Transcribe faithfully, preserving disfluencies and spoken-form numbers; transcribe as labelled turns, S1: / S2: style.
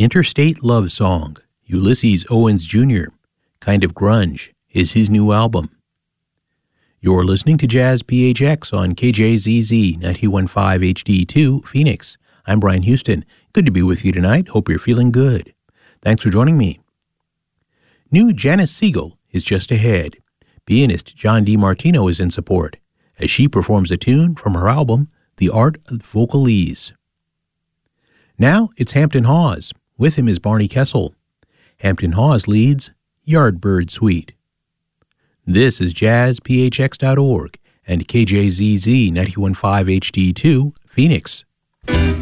S1: Interstate Love Song, Ulysses Owens Junior, Kind of Grunge, is his new album. You're listening to Jazz P H X on K J Z Z ninety-one point five H D two, Phoenix. I'm Brian Houston. Good to be with you tonight. Hope you're feeling good. Thanks for joining me. New Janice Siegel is just ahead. Pianist John DiMartino is in support as she performs a tune from her album, The Art of Vocalese. Now it's Hampton Hawes. With him is Barney Kessel. Hampton Hawes leads Yardbird Suite. This is jazz p h x dot org and K J Z Z ninety-one point five H D two, Phoenix.